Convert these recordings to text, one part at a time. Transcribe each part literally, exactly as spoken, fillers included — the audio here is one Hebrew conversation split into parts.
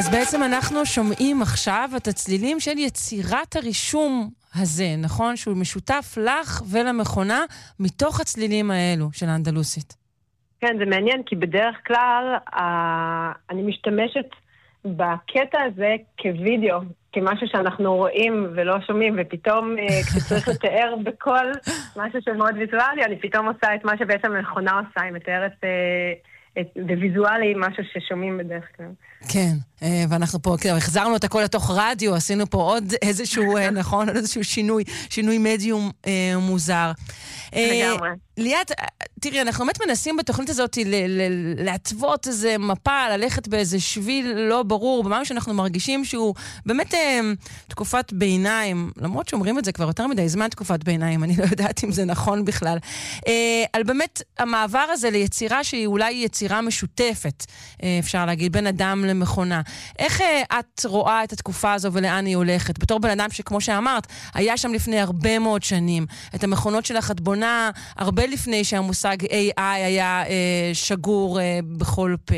אז בעצם אנחנו שומעים עכשיו את הצלילים של יצירת הרישום הזה, נכון? שהוא משותף לך ולמכונה מתוך הצלילים האלו של האנדלוסית. כן, זה מעניין, כי בדרך כלל אני משתמשת בקטע הזה כווידאו, כמשהו שאנחנו רואים ולא שומעים, ופתאום כשצריך לתאר בכל משהו שמאוד ויזואלי, אני פתאום עושה את מה שבעצם המכונה עושה, היא מתארת בוויזואלי משהו ששומעים בדרך כלל. כן, ואנחנו פה, כאילו, החזרנו את הכל לתוך רדיו, עשינו פה עוד איזשהו, נכון, עוד איזשהו שינוי, שינוי מדיום מוזר. לגמרי. ליאת, תראי, אנחנו באמת מנסים בתוכנית הזאת להתוות איזה מפה, ללכת באיזה שביל לא ברור, במה שאנחנו מרגישים שהוא באמת תקופת ביניים, למרות שאומרים את זה כבר יותר מדי זמן תקופת ביניים, אני לא יודעת אם זה נכון בכלל, על באמת המעבר הזה ליצירה שהיא אולי יצירה משותפת, אפשר להגיד, בין אדם למכונה. איך את רואה את התקופה הזו ולאן היא הולכת? בתור בן אדם שכמו שאמרת, היה שם לפני הרבה מאוד שנים, את המכונות שלך את בונה הרבה לפני שהמושג איי איי היה אה, שגור אה, בכל פה.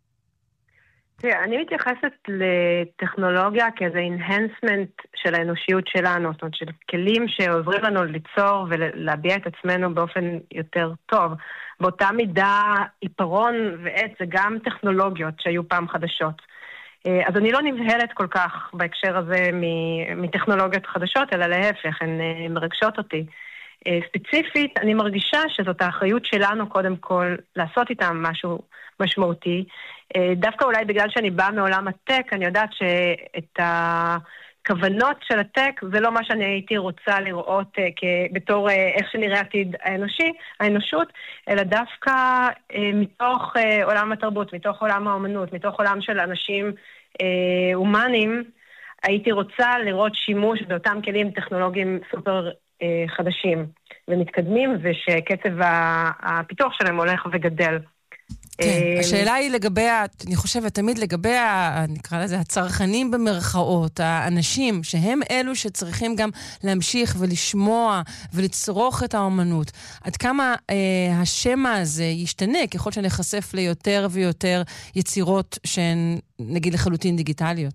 תראה, אני מתייחסת לטכנולוגיה כאיזה enhancement של האנושיות שלנו, זאת אומרת, של כלים שעוזרים לנו ליצור ולהביע את עצמנו באופן יותר טוב. באותה מידה, עיפרון ועץ זה גם טכנולוגיות שהיו פעם חדשות. אז אני לא נבהלת כל כך בהקשר הזה מטכנולוגיות חדשות, אלא להפך, הן מרגשות אותי. ספציפית, אני מרגישה שזאת האחריות שלנו קודם כל לעשות איתם משהו משמעותי. דווקא אולי בגלל שאני באה מעולם הטק, אני יודעת שאת הכוונות של הטק זה לא מה שאני הייתי רוצה לראות בתור איך שנראה עתיד האנושי, האנושות, אלא דווקא מתוך עולם התרבות, מתוך עולם האומנות, מתוך עולם של אנשים הומניים, הייתי רוצה לראות שימוש באותם כלים טכנולוגיים סופר חדשים ומתקדמים, ושקצב הפיתוח שלהם הולך וגדל. כן, השאלה היא לגבי, אני חושבת תמיד לגבי, נקרא לזה, הצרכנים במרכאות, האנשים שהם אלו שצריכים גם להמשיך ולשמוע ולצרוך את האומנות. עד כמה אה, השמה הזה ישתנה ככל שנחשף ליותר ויותר יצירות שהן נגיד לחלוטין דיגיטליות?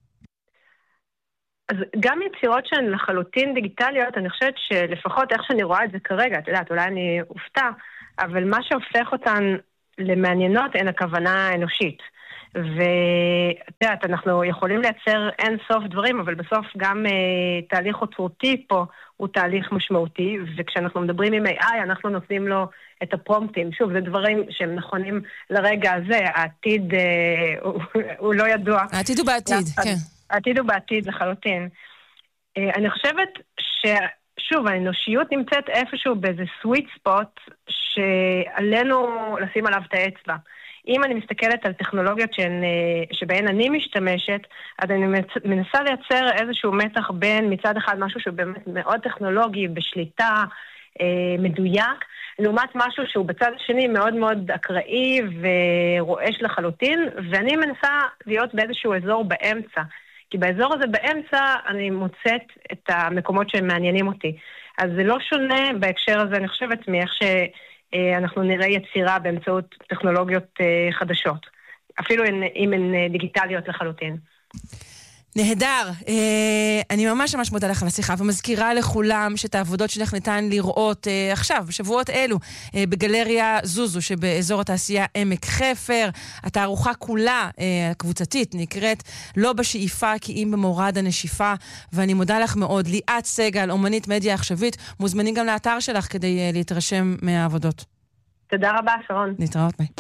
אז גם יצירות שהן לחלוטין דיגיטליות, אני חושבת שלפחות איך שאני רואה את זה כרגע, את יודעת, אולי אני אופתע, אבל מה שהופך אותן למעניינות אין הכוונה האנושית. ואת יודעת, אנחנו יכולים לייצר אין סוף דברים, אבל בסוף גם אה, תהליך אוצרותי פה הוא תהליך משמעותי, וכשאנחנו מדברים עם איי איי, אנחנו נותנים לו את הפרומפטים. שוב, זה דברים שהם נכונים לרגע הזה, העתיד אה, הוא, הוא לא ידוע. העתיד הוא בעתיד, כן. העתיד הוא בעתיד לחלוטין. אני חושבת ששוב, האנושיות נמצאת איפשהו באיזה סוויט ספוט שעלינו לשים עליו את האצבע. אם אני מסתכלת על טכנולוגיות שהן, שבהן אני משתמשת, אז אני מנסה לייצר איזשהו מתח בין מצד אחד משהו שהוא באמת מאוד טכנולוגי, בשליטה, מדויק, לעומת משהו שהוא בצד השני מאוד מאוד אקראי ורועש לחלוטין, ואני מנסה להיות באיזשהו אזור באמצע. כי באזור הזה באמצע אני מוצאת את המקומות שהם מעניינים אותי. אז זה לא שונה בהקשר הזה, אני חושבת, מאיך שאנחנו נראה יצירה באמצעות טכנולוגיות חדשות. אפילו אם הן דיגיטליות לחלוטין. נהדר. אני ממש ממש מודה לך על השיחה, ומזכירה לכולם שאת העבודות שלך ניתן לראות עכשיו, בשבועות אלו, בגלריה זוזו, שבאזור התעשייה עמק חפר. התערוכה כולה, הקבוצתית, נקראת לא בשאיפה כי אם במורד הנשיפה, ואני מודה לך מאוד. ליאת סגל, אומנית מדיה עכשווית, מוזמנים גם לאתר שלך כדי להתרשם מהעבודות. תודה רבה, שרון. נתראות, ביי.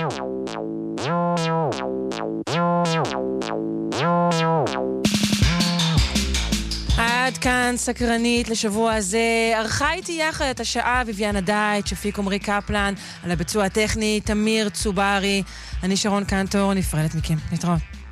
עד כאן סקרנית לשבוע הזה. ערכה איתי יחד את השעה ויביאנה דייט, שפיק עמרי קפלן, על הביצוע הטכני תמיר צוברי. אני שרון קנטור, נפרדת מכם. נתראות.